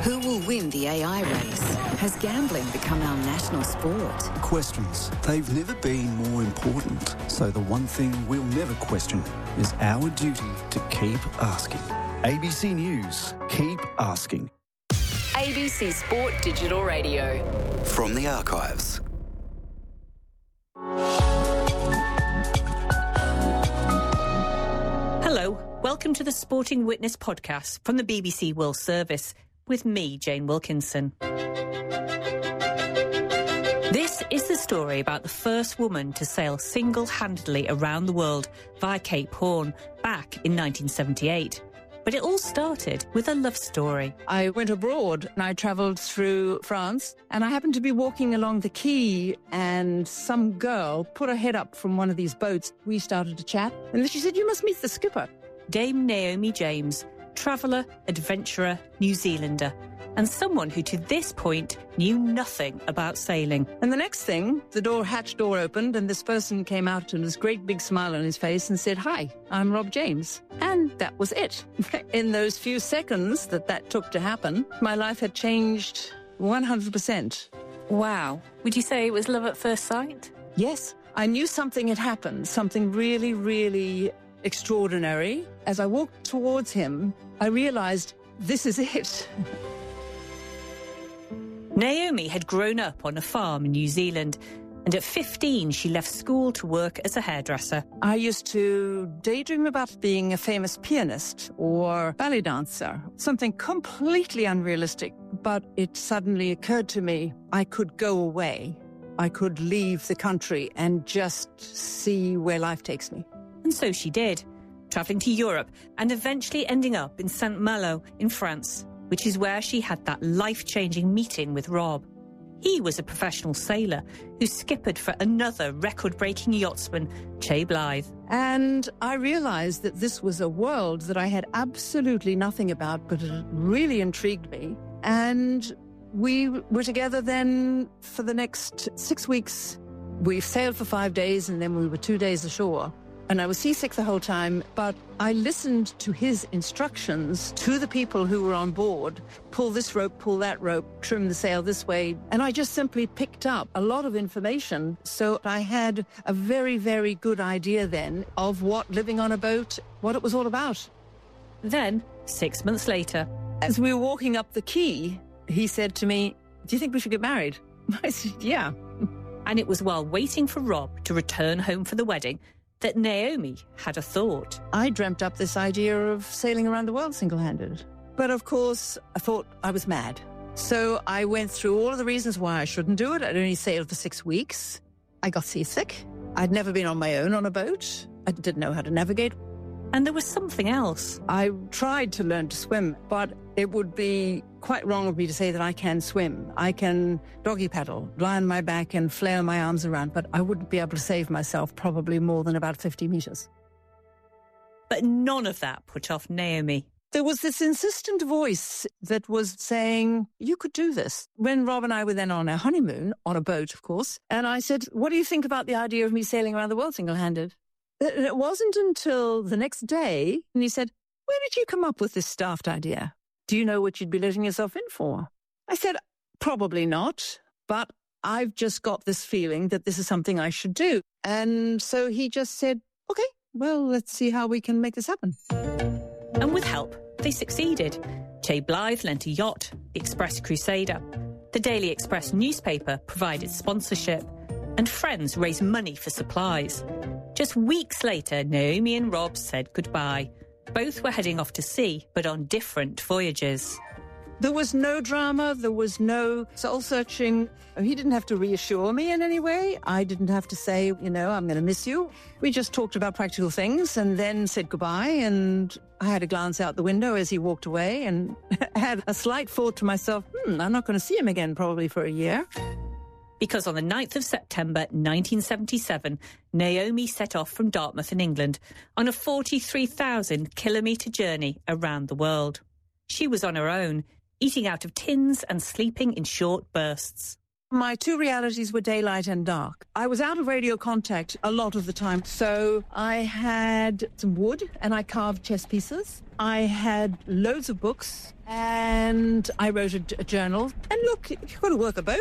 Who will win the AI race? Has gambling become our national sport? Questions. They've never been more important. So the one thing we'll never question is our duty to keep asking. ABC News. Keep asking. ABC Sport Digital Radio. From the archives. Hello, welcome to the Sporting Witness podcast from the BBC World Service with me, Jane Wilkinson. This is the story about the first woman to sail single-handedly around the world via Cape Horn back in 1978. But it all started with a love story. I went abroad and I travelled through France and I happened to be walking along the quay and some girl put her head up from one of these boats. We started to chat and then she said, "You must meet the skipper." Dame Naomi James, traveller, adventurer, New Zealander, and someone who to this point knew nothing about sailing. And the next thing, the hatch door opened and this person came out and this great big smile on his face and said, "Hi, I'm Rob James." And that was it. In those few seconds that took to happen, my life had changed 100%. Wow. Would you say it was love at first sight? Yes. I knew something had happened, something really, really extraordinary. As I walked towards him, I realised this is it. Naomi had grown up on a farm in New Zealand, and at 15 she left school to work as a hairdresser. I used to daydream about being a famous pianist or ballet dancer, something completely unrealistic. But it suddenly occurred to me I could go away. I could leave the country and just see where life takes me. And so she did, travelling to Europe and eventually ending up in Saint Malo in France, which is where she had that life-changing meeting with Rob. He was a professional sailor who skippered for another record-breaking yachtsman, Che Blythe. And I realised that this was a world that I had absolutely nothing about, but it really intrigued me. And we were together then for the next 6 weeks. We sailed for 5 days and then we were 2 days ashore. And I was seasick the whole time, but I listened to his instructions to the people who were on board. Pull this rope, pull that rope, trim the sail this way. And I just simply picked up a lot of information. So I had a very, very good idea then of what living on a boat, what it was all about. Then, 6 months later, as we were walking up the quay, he said to me, "Do you think we should get married?" I said, "Yeah." And it was while waiting for Rob to return home for the wedding that Naomi had a thought. I dreamt up this idea of sailing around the world single-handed. But of course, I thought I was mad. So I went through all of the reasons why I shouldn't do it. I'd only sailed for 6 weeks. I got seasick. I'd never been on my own on a boat. I didn't know how to navigate. And there was something else. I tried to learn to swim, but it would be quite wrong of me to say that I can swim. I can doggy paddle, lie on my back and flail my arms around, but I wouldn't be able to save myself probably more than about 50 metres. But none of that put off Naomi. There was this insistent voice that was saying, "You could do this." When Rob and I were then on our honeymoon, on a boat, of course, and I said, "What do you think about the idea of me sailing around the world single-handed?" And it wasn't until the next day, and he said, "Where did you come up with this daft idea? Do you know what you'd be letting yourself in for?" I said, "Probably not, but I've just got this feeling that this is something I should do." And so he just said, "Okay, well, let's see how we can make this happen." And with help, they succeeded. Che Blythe lent a yacht, the Express Crusader. The Daily Express newspaper provided sponsorship, and friends raised money for supplies. Just weeks later, Naomi and Rob said goodbye. Both were heading off to sea, but on different voyages. There was no drama. There was no soul-searching. He didn't have to reassure me in any way. I didn't have to say, "I'm going to miss you." We just talked about practical things and then said goodbye. And I had a glance out the window as he walked away and had a slight thought to myself, I'm not going to see him again probably for a year. Because on the 9th of September 1977, Naomi set off from Dartmouth in England on a 43,000-kilometre journey around the world. She was on her own, eating out of tins and sleeping in short bursts. My two realities were daylight and dark. I was out of radio contact a lot of the time, so I had some wood and I carved chess pieces. I had loads of books and I wrote a journal. And look, you've got to work a boat.